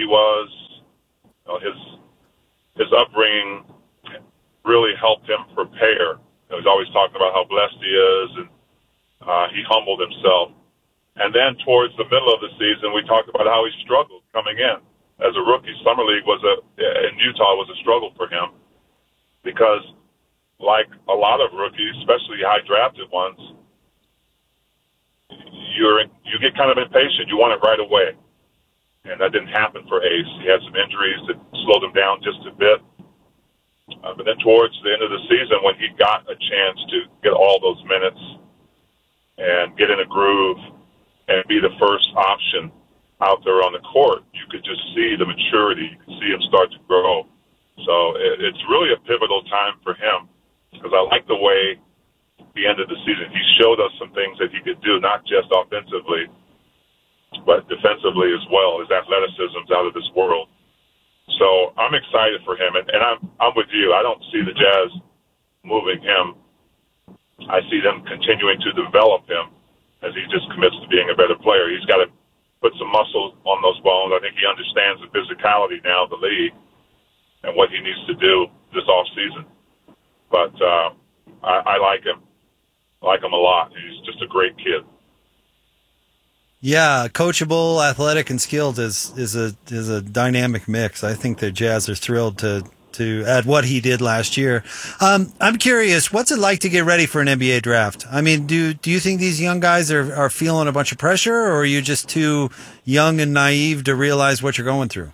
he was, his upbringing really helped him prepare. He's always talking about how blessed he is, and he humbled himself. And then towards the middle of the season, we talked about how he struggled coming in. As a rookie, Summer League in Utah was a struggle for him because, like a lot of rookies, especially high drafted ones, you get kind of impatient. You want it right away. And that didn't happen for Ace. He had some injuries that slowed him down just a bit. But then towards the end of the season, when he got a chance to get all those minutes and get in a groove and be the first option out there on the court, you could just see the maturity. You could see him start to grow. So it's really a pivotal time for him because I like the way the end of the season, he showed us some things that he could do, not just offensively, but defensively as well. His athleticism's out of this world. So I'm excited for him, and I'm with you. I don't see the Jazz moving him. I see them continuing to develop him as he just commits to being a better player. He's got to put some muscle on those bones. I think he understands the physicality now of the league and what he needs to do this offseason. But I like him. I like him a lot. He's just a great kid. Yeah, coachable, athletic, and skilled is a dynamic mix. I think the Jazz are thrilled to add what he did last year. I'm curious, what's it like to get ready for an NBA draft? I mean, do you think these young guys are feeling a bunch of pressure, or are you just too young and naive to realize what you're going through?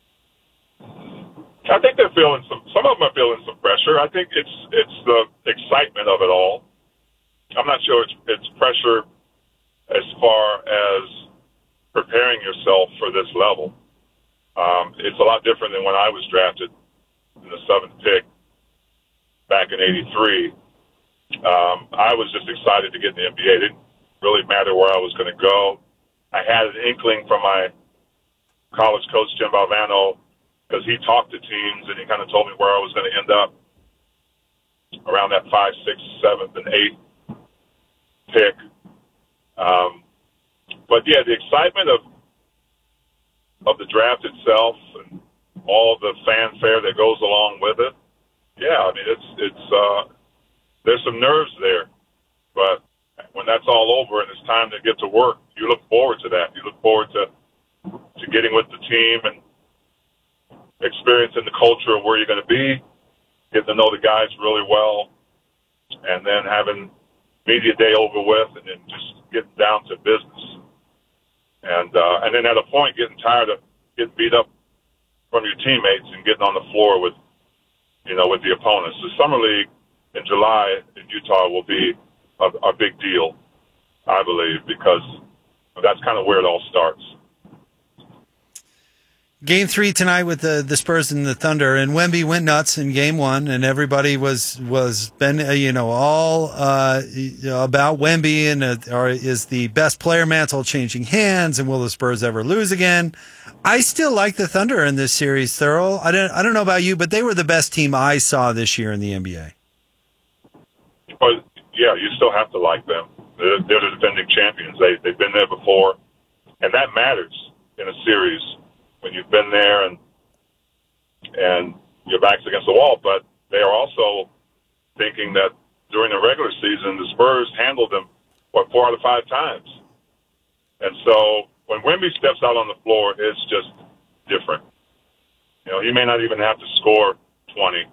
I think they're feeling some of them are feeling some pressure. I think it's the excitement of it all. I'm not sure it's pressure as far as preparing yourself for this level. It's a lot different than when I was drafted in the 7th pick back in '83. I was just excited to get in the NBA. It didn't really matter where I was going to go. I had an inkling from my college coach, Jim Valvano, because he talked to teams and he kind of told me where I was going to end up around that 5th, 6th, 7th, and 8th pick. But yeah, the excitement of the draft itself and all the fanfare that goes along with it. Yeah, I mean it's there's some nerves there, but when that's all over and it's time to get to work, you look forward to that. You look forward to getting with the team and experiencing the culture of where you're going to be, getting to know the guys really well, and then having media day over with, and then just getting down to business. And then at a point, getting tired of getting beat up from your teammates and getting on the floor with the opponents. The Summer League in July in Utah will be a big deal, I believe, because that's kind of where it all starts. Game 3 tonight with the Spurs and the Thunder, and Wemby went nuts in Game 1, and everybody was all about Wemby and is the best player mantle changing hands, and will the Spurs ever lose again? I still like the Thunder in this series, Thurl. I don't know about you, but they were the best team I saw this year in the NBA. But yeah, you still have to like them. They're the defending champions. They've been there before, and that matters in a series when you've been there and your back's against the wall. But they are also thinking that during the regular season, the Spurs handled them 4 out of 5 times. And so when Wemby steps out on the floor, it's just different. He may not even have to score 20.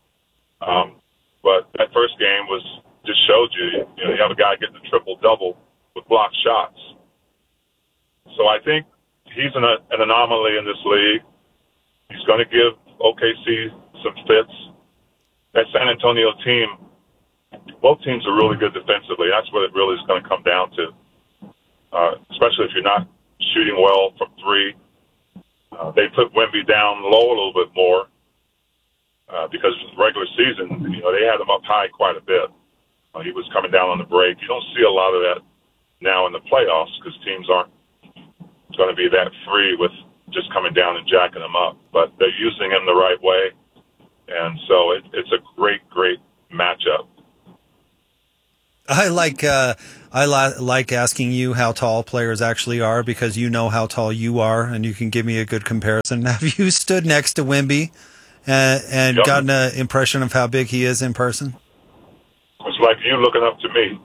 But that first game just showed you have a guy getting a triple-double with blocked shots. So I think he's an anomaly in this league. He's going to give OKC some fits. That San Antonio team, both teams are really good defensively. That's what it really is going to come down to, especially if you're not shooting well from 3. They put Wemby down low a little bit more because of the regular season, they had him up high quite a bit. He was coming down on the break. You don't see a lot of that now in the playoffs because teams aren't going to be that free with just coming down and jacking him up. But they're using him the right way, and so it's a great, great matchup. I like asking you how tall players actually are because you know how tall you are and you can give me a good comparison. Have you stood next to Wemby and Yep. gotten an impression of how big he is in person? It's like you looking up to me.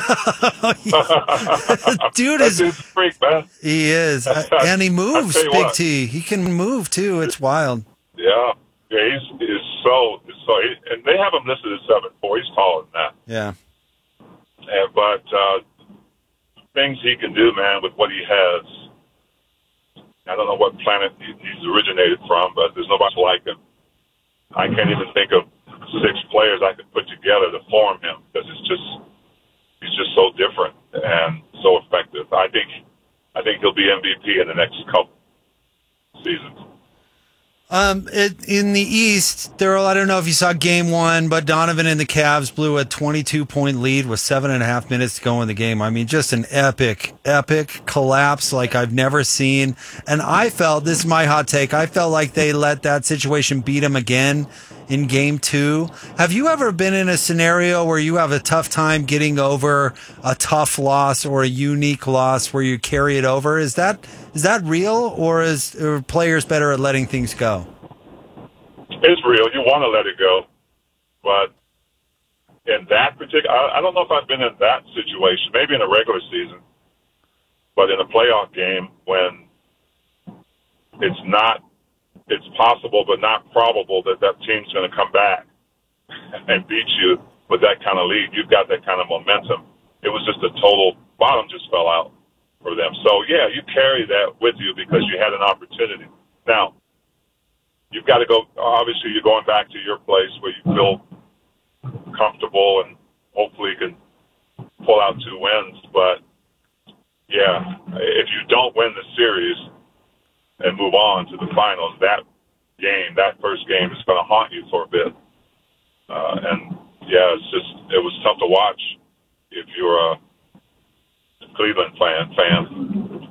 Dude That is dude's a freak, man. he is, and he moves. tell you Big what. T, he can move too. It's wild. Yeah. Yeah, he's and they have him listed as 7'4". He's taller than that. Yeah. But things he can do, man, with what he has. I don't know what planet he's originated from, but there's nobody like him. I can't even think of 6 players I could put together to form him because he's just so different and so effective. I think he'll be MVP in the next couple seasons. In the East, Daryl, I don't know if you saw game 1, but Donovan and the Cavs blew a 22-point lead with 7.5 minutes to go in the game. I mean, just an epic collapse like I've never seen. And I felt, this is my hot take, I felt like they let that situation beat them again in game 2. Have you ever been in a scenario where you have a tough time getting over a tough loss or a unique loss where you carry it over? Is that real, or are players better at letting things go? It's real. You want to let it go, but in that particular, I don't know if I've been in that situation. Maybe in a regular season, but in a playoff game when it's possible but not probable that team's going to come back and beat you with that kind of lead. You've got that kind of momentum. It was just a total bottom just fell out for them. So, yeah, you carry that with you because you had an opportunity. Now, you've got to go, obviously you're going back to your place where you feel comfortable and hopefully you can pull out 2 wins. But, yeah, if you don't win the series and move on to the finals, that first game is going to haunt you for a bit. And, yeah, it was tough to watch if you're a Cleveland fan.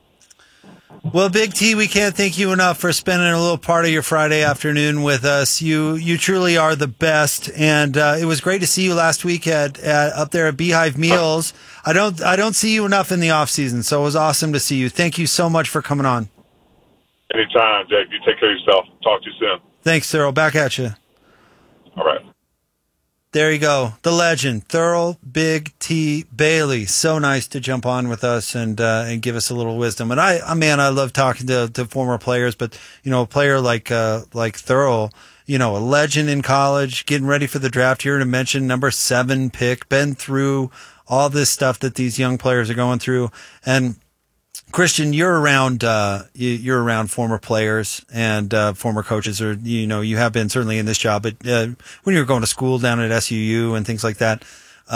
Well, Big T, we can't thank you enough for spending a little part of your Friday afternoon with us. You truly are the best, and it was great to see you last week up there at Beehive Meals. I don't see you enough in the off season, so it was awesome to see you. Thank you so much for coming on. Anytime, Jake. You take care of yourself. Talk to you soon. Thanks, Thurl. Back at you. All right. There you go. The legend, Thurl Big T Bailey. So nice to jump on with us and give us a little wisdom. And I love talking to former players, but, a player like Thurl, a legend in college, getting ready for the draft here to mention number 7 pick, been through all this stuff that these young players are going through. And Christian, you're around former players and former coaches, or you have been certainly in this job. But when you were going to school down at SUU and things like that,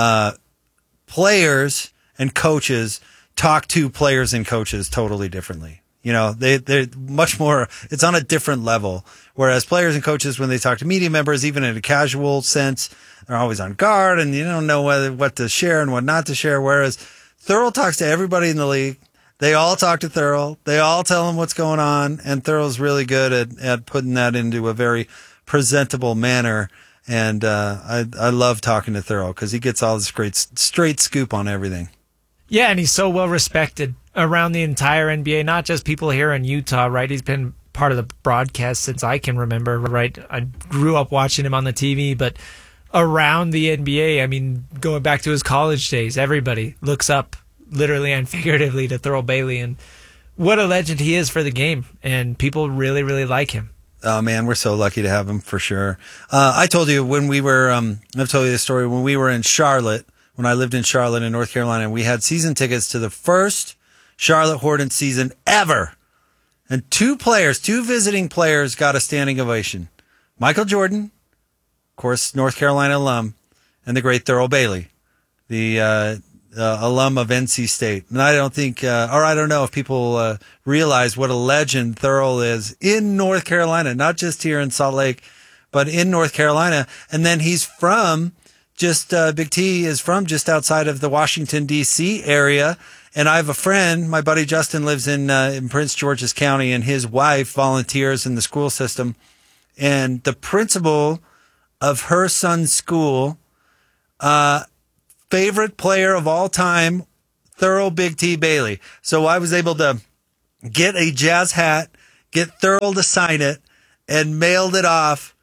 players and coaches talk to players and coaches totally differently. They're much more. It's on a different level. Whereas players and coaches, when they talk to media members, even in a casual sense, they're always on guard and you don't know what to share and what not to share. Whereas Thurl talks to everybody in the league. They all talk to Thurl. They all tell him what's going on, and Thurl's really good at putting that into a very presentable manner. And I love talking to Thurl because he gets all this great straight scoop on everything. Yeah, and he's so well respected around the entire NBA, not just people here in Utah, right? He's been part of the broadcast since I can remember, right? I grew up watching him on the TV, but around the NBA, I mean, going back to his college days, everybody looks up literally and figuratively to Thurl Bailey, and what a legend he is for the game, and people really, really like him. Oh man, we're so lucky to have him for sure. I told you when we were, I've told you this story, when we were in Charlotte, when I lived in Charlotte in North Carolina, and we had season tickets to the first Charlotte Hornets season ever. And 2 visiting players got a standing ovation. Michael Jordan, of course, North Carolina alum, and the great Thurl Bailey, the alum of NC State. And I don't think, or I don't know if people realize what a legend Thurl is in North Carolina, not just here in Salt Lake, but in North Carolina. And then he's from Big T is from just outside of the Washington, D.C. area. And I have a friend, my buddy Justin lives in Prince George's County, and his wife volunteers in the school system. And the principal of her son's school, favorite player of all time, Thurl Big T Bailey. So I was able to get a Jazz hat, get Thurl to sign it, and mailed it off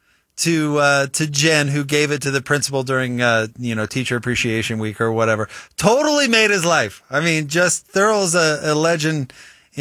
to Jen, who gave it to the principal during Teacher Appreciation Week or whatever. Totally made his life. I mean, just Thurl's a legend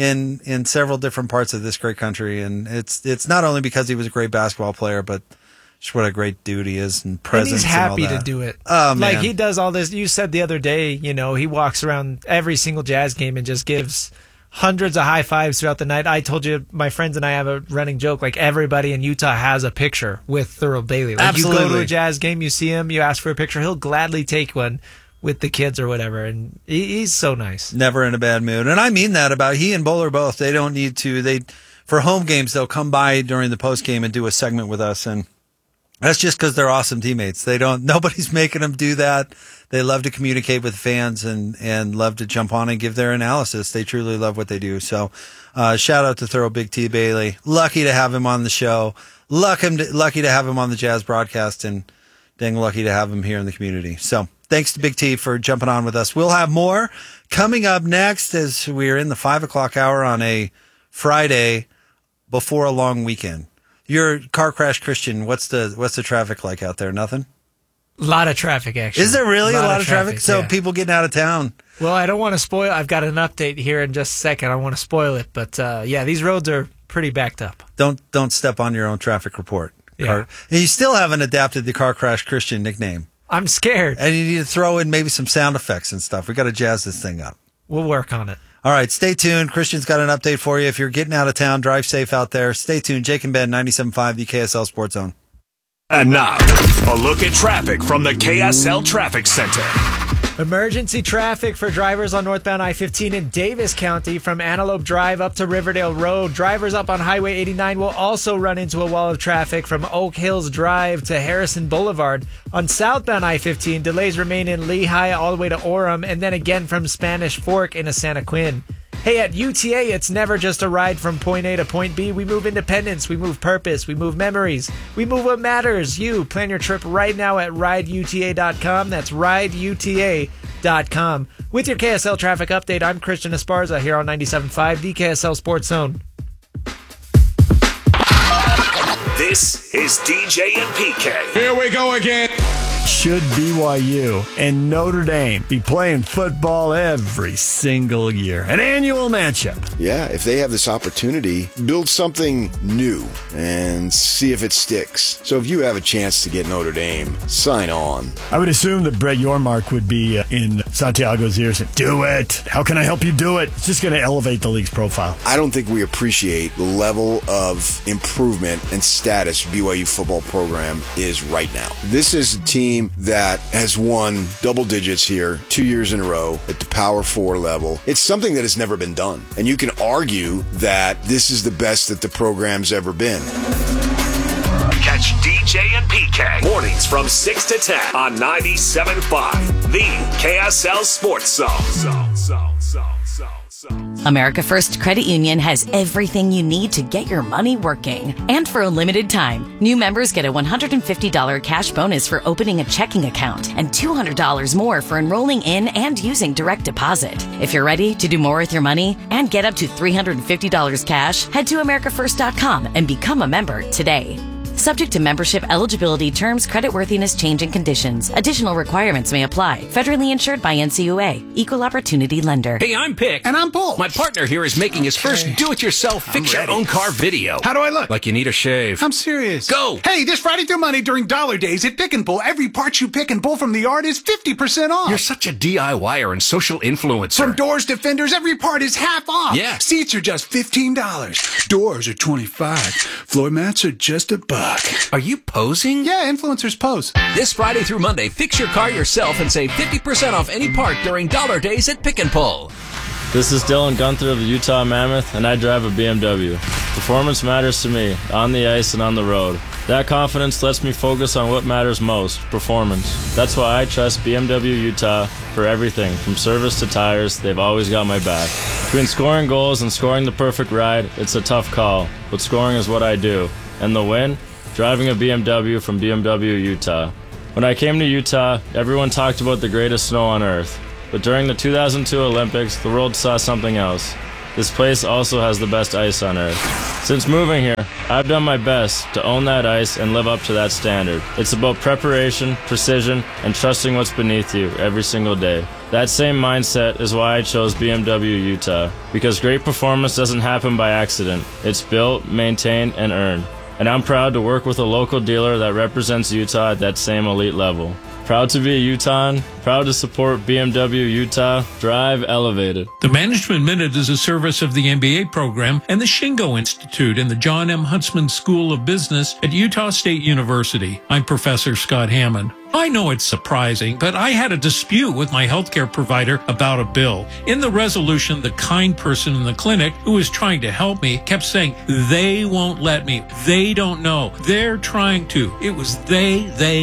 in several different parts of this great country, and it's not only because he was a great basketball player, but just what a great dude he is and presence. And he's happy and all to that. do it. Oh, man. Like, he does all this. You said the other day, he walks around every single Jazz game and just gives hundreds of high fives throughout the night. I told you, my friends and I have a running joke, like everybody in Utah has a picture with Thurl Bailey. Like, Absolutely. you go to a Jazz game, you see him, you ask for a picture, he'll gladly take one with the kids or whatever, and he's so nice. Never in a bad mood. And I mean that about he and Bowler both. They don't need to. For home games, they'll come by during the post game and do a segment with us, and that's just because they're awesome teammates. Nobody's making them do that. They love to communicate with fans and love to jump on and give their analysis. They truly love what they do. So, shout out to Thurl Big T Bailey. Lucky to have him on the show. Lucky to have him on the Jazz broadcast, and dang lucky to have him here in the community. So, thanks to Big T for jumping on with us. We'll have more coming up next as we are in the 5 o'clock hour on a Friday before a long weekend. Your car crash, Christian. What's the traffic like out there? Nothing? A lot of traffic, actually. Is there really a lot of traffic? So yeah. people getting out of town. Well, I don't want to spoil. I've got an update here in just a second. I want to spoil it, but these roads are pretty backed up. Don't step on your own traffic report. Yeah. And you still haven't adapted the car crash Christian nickname. I'm scared. And you need to throw in maybe some sound effects and stuff. We got to jazz this thing up. We'll work on it. All right, stay tuned. Christian's got an update for you. If you're getting out of town, drive safe out there. Stay tuned. Jake and Ben, 97.5, the KSL Sports Zone. And now, a look at traffic from the KSL Traffic Center. Emergency traffic for drivers on northbound I-15 in Davis County from Antelope Drive up to Riverdale Road. Drivers up on Highway 89 will also run into a wall of traffic from Oak Hills Drive to Harrison Boulevard. On southbound I-15, delays remain in Lehigh all the way to Orem, and then again from Spanish Fork into Santa Quin. Hey, at UTA, it's never just a ride from point A to point B. We move independence, we move purpose, we move memories, we move what matters. You plan your trip right now at rideuta.com. That's rideuta.com. With your KSL traffic update, I'm Christian Esparza here on 97.5, the KSL Sports Zone. This is DJ and PK. Here we go again. Should BYU and Notre Dame be playing football every single year? An annual matchup. Yeah, if they have this opportunity, build something new and see if it sticks. So if you have a chance to get Notre Dame, sign on. I would assume that Brett Yormark would be in Santiago's ears and do it. How can I help you do it? It's just going to elevate the league's profile. I don't think we appreciate the level of improvement and status BYU football program is right now. This is a team that has won double digits here 2 years in a row at the Power 4 level. It's something that has never been done. And you can argue that this is the best that the program's ever been. Catch DJ and PK mornings from 6 to 10 on 97.5, the KSL Sports Zone. America First Credit Union has everything you need to get your money working. And for a limited time, new members get a $150 cash bonus for opening a checking account and $200 more for enrolling in and using direct deposit. If you're ready to do more with your money and get up to $350 cash, head to americafirst.com and become a member today. Subject to membership eligibility terms, creditworthiness, change and conditions. Additional requirements may apply. Federally insured by NCUA. Equal Opportunity Lender. Hey, I'm Pick. And I'm Bull. My partner here is making his first do-it-yourself fix-your-own-car video. How do I look? Like you need a shave. I'm serious. Go! Hey, this Friday through Monday during Dollar Days at Pick and Pull, every part you pick and pull from the yard is 50% off. You're such a DIYer and social influencer. From doors to fenders, every part is half off. Yeah. Seats are just $15. Doors are $25. Floor mats are just $1. Are you posing? Yeah, influencers pose. This Friday through Monday, fix your car yourself and save 50% off any part during Dollar Days at Pick and Pull. This is Dylan Gunther of the Utah Mammoth, and I drive a BMW. Performance matters to me, on the ice and on the road. That confidence lets me focus on what matters most, performance. That's why I trust BMW Utah for everything, from service to tires. They've always got my back. Between scoring goals and scoring the perfect ride, it's a tough call, but scoring is what I do. And the win? Driving a BMW from BMW Utah. When I came to Utah, everyone talked about the greatest snow on earth. But during the 2002 Olympics, the world saw something else. This place also has the best ice on earth. Since moving here, I've done my best to own that ice and live up to that standard. It's about preparation, precision, and trusting what's beneath you every single day. That same mindset is why I chose BMW Utah, because great performance doesn't happen by accident. It's built, maintained, and earned. And I'm proud to work with a local dealer that represents Utah at that same elite level. Proud to be a Utahn, proud to support BMW Utah, drive elevated. The Management Minute is a service of the MBA program and the Shingo Institute and the John M. Huntsman School of Business at Utah State University. I'm Professor Scott Hammond. I know it's surprising, but I had a dispute with my healthcare provider about a bill. In the resolution, the kind person in the clinic who was trying to help me kept saying, they won't let me. They don't know. They're trying to. It was they.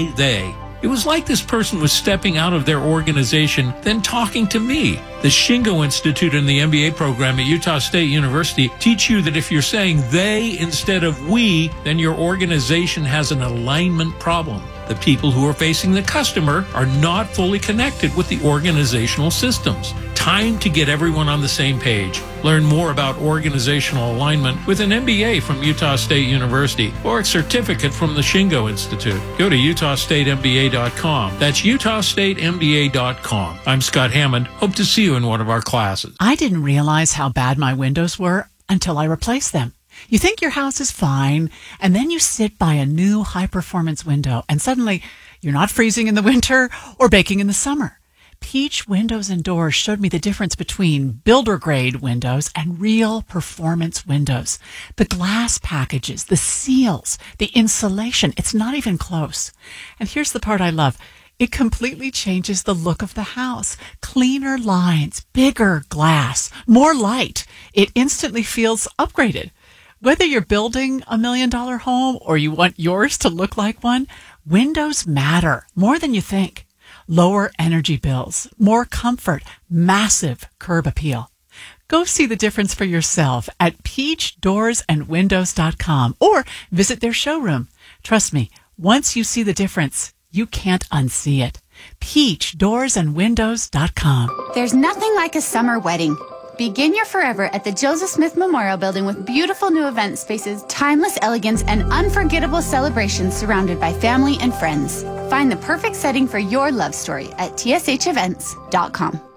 It was like this person was stepping out of their organization, then talking to me. The Shingo Institute and the MBA program at Utah State University teach you that if you're saying they instead of we, then your organization has an alignment problem. The people who are facing the customer are not fully connected with the organizational systems. Time to get everyone on the same page. Learn more about organizational alignment with an MBA from Utah State University or a certificate from the Shingo Institute. Go to utahstatemba.com. That's utahstatemba.com. I'm Scott Hammond. Hope to see you in one of our classes. I didn't realize how bad my windows were until I replaced them. You think your house is fine, and then you sit by a new high-performance window, and suddenly you're not freezing in the winter or baking in the summer. Peach Windows and Doors showed me the difference between builder-grade windows and real performance windows. The glass packages, the seals, the insulation, it's not even close. And here's the part I love. It completely changes the look of the house. Cleaner lines, bigger glass, more light. It instantly feels upgraded. Whether you're building $1 million home or you want yours to look like one, windows matter more than you think. Lower energy bills, more comfort, massive curb appeal. Go see the difference for yourself at peachdoorsandwindows.com or visit their showroom. Trust me, once you see the difference, you can't unsee it. peachdoorsandwindows.com. There's nothing like a summer wedding. Begin your forever at the Joseph Smith Memorial Building with beautiful new event spaces, timeless elegance, and unforgettable celebrations surrounded by family and friends. Find the perfect setting for your love story at tshevents.com.